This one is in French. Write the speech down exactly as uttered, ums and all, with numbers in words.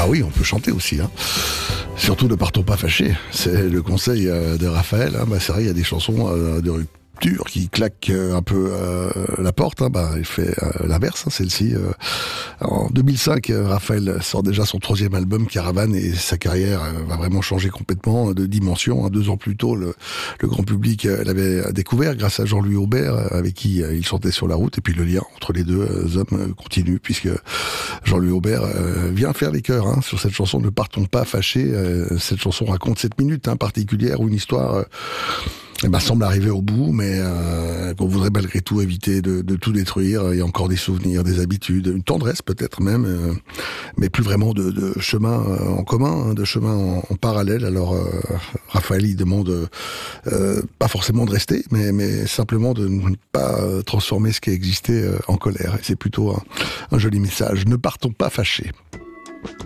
oui, on peut chanter aussi. Hein. Surtout ne partons pas fâchés. C'est le conseil euh, de Raphaël. Hein. Bah, c'est vrai, il y a des chansons euh, de rupture qui claquent euh, un peu euh, la porte. Hein. Bah, il fait euh, l'inverse, hein, celle-ci. Euh, en deux mille cinq, euh, Raphaël sort déjà son troisième album, Caravane, et sa carrière euh, va vraiment changer complètement de dimension. Hein. Deux ans plus tôt, le, le grand public euh, l'avait découvert grâce à Jean-Louis Aubert, euh, avec qui euh, il chantait sur la route. Et puis le lien entre les deux euh, hommes euh, continue, puisque Jean-Louis Aubert euh, vient faire les chœurs hein, sur cette chanson « Ne partons pas fâchés ». Euh, cette chanson raconte cette minute hein, particulière où une histoire... Euh, Eh ben, semble arriver au bout, mais euh, qu'on voudrait malgré tout éviter de, de tout détruire. Il y a encore des souvenirs, des habitudes, une tendresse peut-être même, euh, mais plus vraiment de, de chemin euh, en commun, hein, de chemin en, en parallèle. Alors euh, Raphaël, il demande euh, pas forcément de rester, mais, mais simplement de ne pas transformer ce qui existait euh, en colère. Et c'est plutôt un, un joli message. Ne partons pas fâchés.